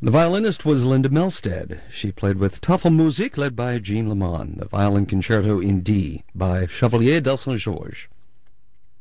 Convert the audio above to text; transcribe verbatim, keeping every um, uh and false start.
The violinist was Linda Melstead. She played with Tafelmusik, led by Jean Lemon, the Violin Concerto in D by Chevalier de Saint-Georges.